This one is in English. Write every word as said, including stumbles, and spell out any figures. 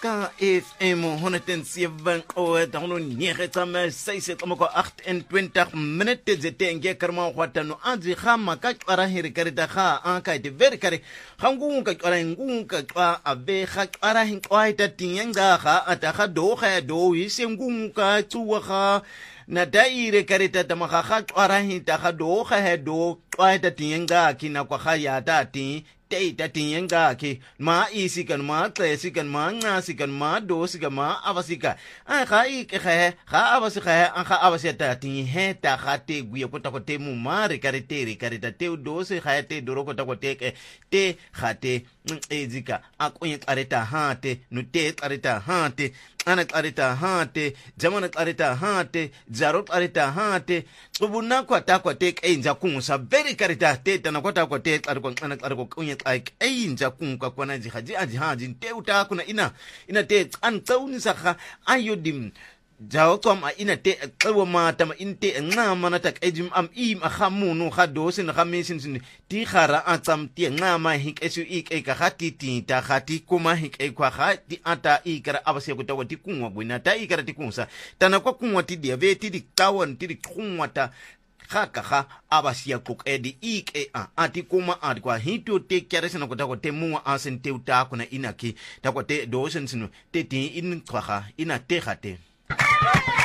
ka F M honderdzeven o daano nege tsa sai se tsa mo ko agt en twintig minute ze tenge karma kwata no anzi khama ka tsara hiri karita kha an ka de ver kare khangu ka tsara ngu ka twa ave kha tsara hin kwaita tinyenga kha ata kha do kha do ise ngu ka tsuwa kha na daire karita tamaga kha tsara hin ta kha do kha do kwaita tinyenga kina kwa kha ya ta ti te ta tinyenga ke ma isi kan ma tlesi kan ma ngasi kan ma dosi kan ma avasika an kha i ke kha kha avasi kha an kha avasi ta tin he ta kha te guye ko ta ko te mu ma re karite re karita te dosi kha te doro ko ta ko te ke te kha te ezika akunye karita ha te no te karita ha te ana karita ha te jamana karita ha te zaro karita ha te ubuna kwa ta ko te ke nja kunsa very karita te ta na ko ta ko te kariko ana kariko kunye like einja kunka kwana jihaji aji haji te uta kuna ina ina te an tsauni saka ayodim jawo kom a ina te tsawo mata ma inte ngama na tak ejim am im a khamunu khado sin khamisin sin ti khara atsam ti ngama hik esu ik e ka khati ti ta khati kuma hik e kwa khati ata ikara abase ko tawo ti kunwa bwina ta ikara ti kunsa tana kwa kunwa ti dia ve ti di tawon ti di kunwa ta kaka kha abasia kok edi ik e a ati kuma ati kwa hito te kyare sina kota ko te mua asen te uta kuna ina ki ta ko te dosen sinu te ti in kwa kha ina te khate